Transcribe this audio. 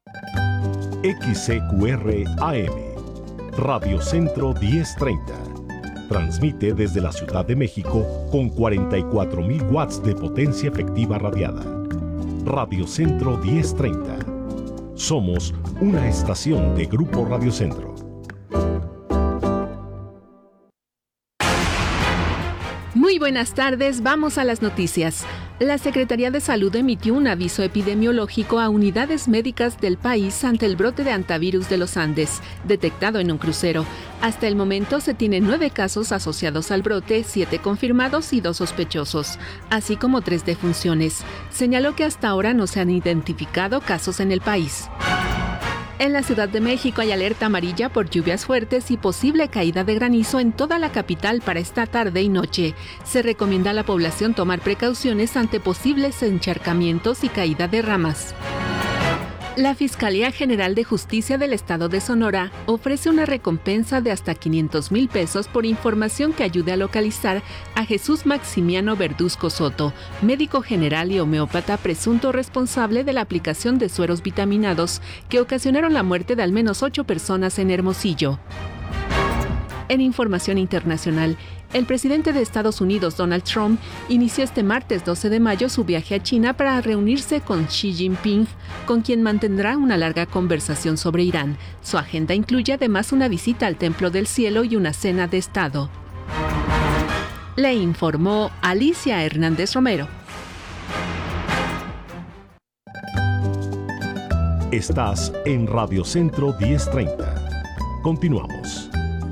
XCQR AM, Radio Centro 1030. Transmite desde la Ciudad de México con 44.000 watts de potencia efectiva radiada. Radio Centro 1030. Somos una estación de Grupo Radio Centro. Muy buenas tardes, vamos a las noticias. La Secretaría de Salud emitió un aviso epidemiológico a unidades médicas del país ante el brote de hantavirus de los Andes, detectado en un crucero. Hasta el momento se tienen 9 casos asociados al brote, 7 confirmados y 2 sospechosos, así como 3 defunciones. Señaló que hasta ahora no se han identificado casos en el país. En la Ciudad de México hay alerta amarilla por lluvias fuertes y posible caída de granizo en toda la capital para esta tarde y noche. Se recomienda a la población tomar precauciones ante posibles encharcamientos y caída de ramas. La Fiscalía General de Justicia del Estado de Sonora ofrece una recompensa de hasta 500,000 pesos por información que ayude a localizar a Jesús Maximiano Verduzco Soto, médico general y homeópata presunto responsable de la aplicación de sueros vitaminados que ocasionaron la muerte de al menos 8 personas en Hermosillo. En información internacional, el presidente de Estados Unidos, Donald Trump, inició este martes 12 de mayo su viaje a China para reunirse con Xi Jinping, con quien mantendrá una larga conversación sobre Irán. Su agenda incluye además una visita al Templo del Cielo y una cena de Estado. Le informó Alicia Hernández Romero. Estás en Radio Centro 1030. Continuamos.